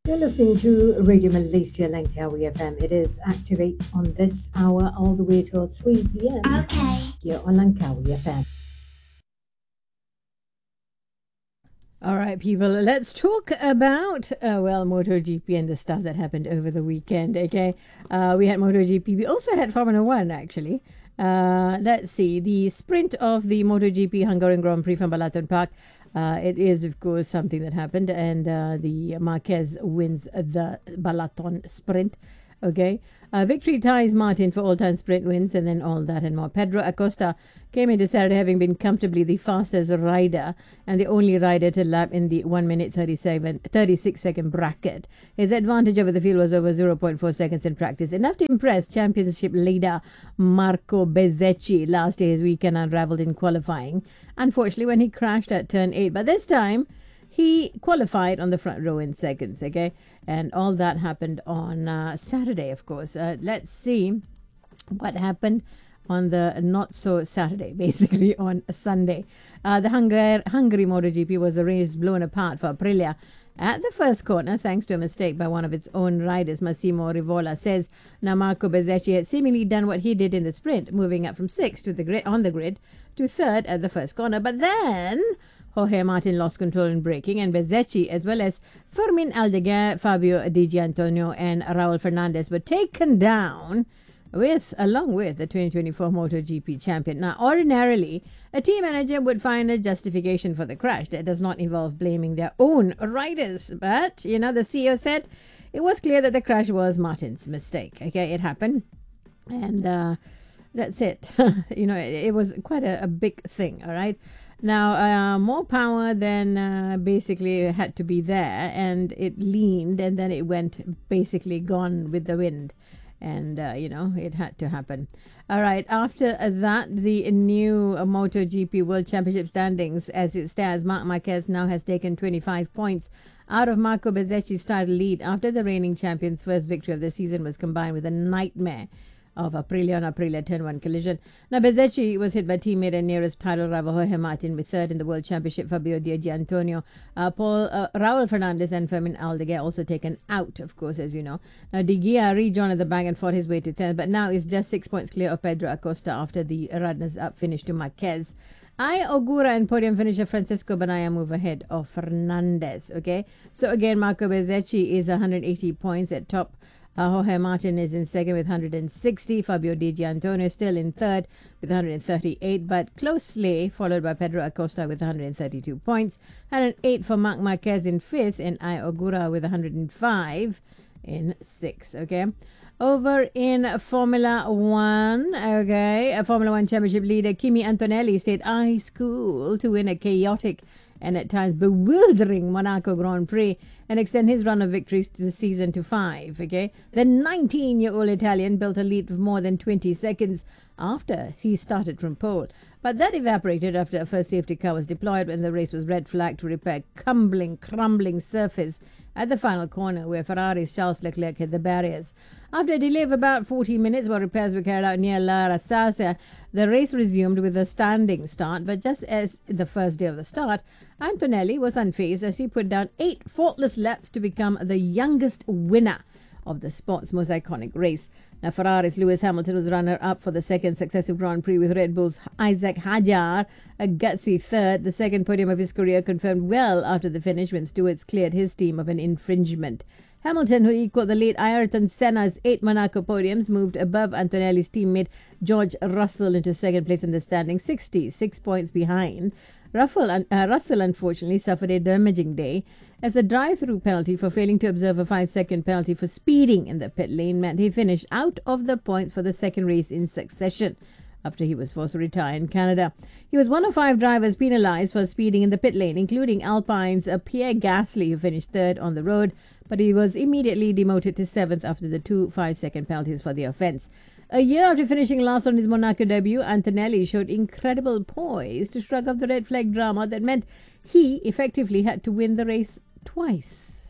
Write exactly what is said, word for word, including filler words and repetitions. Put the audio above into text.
You're listening to Radio Malaysia Langkawi F M. It is Activate on this hour all the way till three p.m. Okay. here on Langkawi F M. All right, people, let's talk about, uh, well, MotoGP and the stuff that happened over the weekend, okay? Uh, we had MotoGP. We also had Formula One, actually. Uh, let's see, the sprint of the MotoGP Hungarian Grand Prix from Balaton Park. Uh, it is, of course, something that happened, and uh, the Marquez wins the Balaton sprint. Okay. Uh, victory ties Martin for all-time sprint wins, and then all that and more. Pedro Acosta came into Saturday having been comfortably the fastest rider and the only rider to lap in the one minute thirty-seven, thirty-six second bracket. His advantage over the field was over zero point four seconds in practice, enough to impress championship leader Marco Bezzecchi. Last year's weekend unraveled in qualifying, unfortunately, when he crashed at turn eight. But this time, he qualified on the front row in seconds, okay? And all that happened on uh, Saturday, of course. Uh, let's see what happened on the not so Saturday, basically on Sunday. Uh, the Hungar- Hungary MotoGP was a race blown apart for Aprilia at the first corner, thanks to a mistake by one of its own riders. Massimo Rivola says now Marco Bezzecchi had seemingly done what he did in the sprint, moving up from sixth to the grid on the grid to third at the first corner. But then Jorge Martin lost control in braking, and Bezzecchi, as well as Fermin Aldeguer, Fabio Di Gianantonio, and Raul Fernandez were taken down with, along with the twenty twenty-four MotoGP champion. Now, ordinarily, a team manager would find a justification for the crash that does not involve blaming their own riders. But, you know, the C E O said it was clear that the crash was Martin's mistake. Okay, it happened. And uh, that's it. you know, it, it was quite a, a big thing, all right? Now, uh, more power than uh, basically had to be there, and it leaned, and then it went basically gone with the wind. And, uh, you know, it had to happen. All right, after that, the new uh, MotoGP World Championship standings, as it stands, Marc Marquez now has taken twenty-five points out of Marco Bezzecchi's title lead after the reigning champion's first victory of the season was combined with a nightmare of Aprilia on Aprilia turn one collision. Now, Bezzecchi was hit by teammate and nearest title rival Jorge Martin with third in the World Championship, Fabio Di Gianantonio. Uh, Paul, uh, Raul Fernandez and Fermin Aldeguer also taken out, of course, as you know. Now, Di Gia rejoined at the back and fought his way to tenth, but now is just six points clear of Pedro Acosta after the runners-up finish to Marquez. I Ogura and podium finisher Francisco Banaya move ahead of Fernandez, okay? So again, Marco Bezzecchi is one hundred eighty points at top. Uh, Jorge Martin is in second with one hundred sixty. Fabio Di Gianantonio still in third with one hundred thirty-eight, but closely followed by Pedro Acosta with one hundred thirty-two points. one hundred eight for Marc Marquez in fifth, and I Ogura with one hundred five in sixth. Okay. Over in Formula One, okay, a Formula One championship leader Kimi Antonelli stayed ice cool to win a chaotic and at times bewildering Monaco Grand Prix and extend his run of victories to the season to five. Okay, the nineteen-year-old Italian built a lead of more than twenty seconds after he started from pole, but that evaporated after a first safety car was deployed when the race was red flagged to repair crumbling, crumbling surface at the final corner where Ferrari's Charles Leclerc hit the barriers. After a delay of about forty minutes while repairs were carried out near La Rasasa, the race resumed with a standing start, but just as the first day of the start, Antonelli was unfazed as he put down eight faultless laps to become the youngest winner of the sport's most iconic race. Now, Ferrari's Lewis Hamilton was runner-up for the second successive Grand Prix with Red Bull's Isaac Hadjar, a gutsy third. The second podium of his career confirmed well after the finish when stewards cleared his team of an infringement. Hamilton, who equaled the late Ayrton Senna's eight Monaco podiums, moved above Antonelli's teammate George Russell into second place in the standing, sixty-six points behind. Russell, uh, Russell unfortunately suffered a damaging day as a drive-through penalty for failing to observe a five-second penalty for speeding in the pit lane meant he finished out of the points for the second race in succession after he was forced to retire in Canada. He was one of five drivers penalized for speeding in the pit lane, including Alpine's uh, Pierre Gasly, who finished third on the road, but he was immediately demoted to seventh after the two five-second penalties for the offence. A year after finishing last on his Monaco debut, Antonelli showed incredible poise to shrug off the red flag drama that meant he effectively had to win the race twice.